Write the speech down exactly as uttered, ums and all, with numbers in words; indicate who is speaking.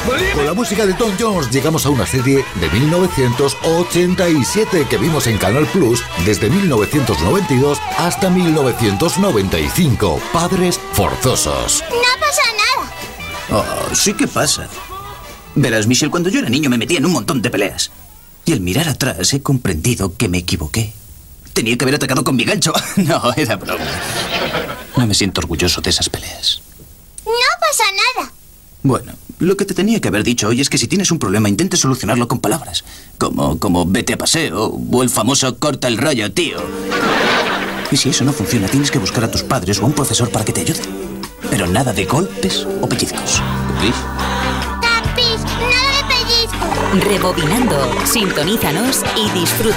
Speaker 1: Con la música de Tom Jones llegamos a una serie de mil novecientos ochenta y siete que vimos en Canal Plus desde mil novecientos noventa y dos hasta mil novecientos noventa y cinco. Padres forzosos.
Speaker 2: No pasa nada.
Speaker 3: Oh, sí que pasa. Verás, Michelle, cuando yo era niño me metía en un montón de peleas. Y al mirar atrás he comprendido que me equivoqué. Tenía que haber atacado con mi gancho. No, era broma. No me siento orgulloso de esas peleas.
Speaker 2: No pasa nada.
Speaker 3: Bueno, lo que te tenía que haber dicho hoy es que si tienes un problema intentes solucionarlo con palabras. Como, como vete a paseo o el famoso corta el rollo, tío. Y si eso no funciona, tienes que buscar a tus padres o a un profesor para que te ayude. Pero nada de golpes o pellizcos. ¿Sí?
Speaker 2: Tapis, nada de pellizco.
Speaker 4: Rebobinando. Sintonízanos y disfruta.